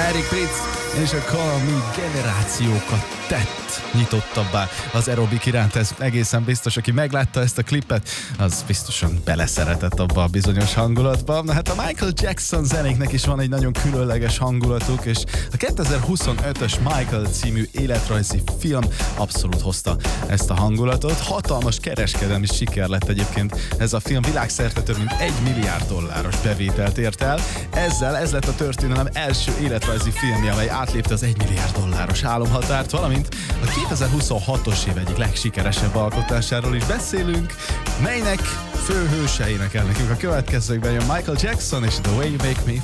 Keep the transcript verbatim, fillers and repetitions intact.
Eric Prydz és a Call on Me generációkat tett nyitottabbá az aerobik iránt, ez egészen biztos, aki meglátta ezt a klipet, az biztosan beleszeretett abba a bizonyos hangulatba. Na hát a Michael Jackson zenéknek is van egy nagyon különleges hangulatuk, és a kétezer-huszonötös Michael című életrajzi film abszolút hozta ezt a hangulatot. Hatalmas kereskedelmi siker lett egyébként ez a film, világszerte több mint egy milliárd dolláros bevételt ért el. Ezzel ez lett a történelem első életrajzi filmje, amely átlépte az egy milliárd dolláros álomhatárt, valamint a kétezer-huszonhatos év egyik legsikeresebb alkotásáról is beszélünk, melynek főhőseinek el nekünk a következőkben jön Michael Jackson és The Way You Make Me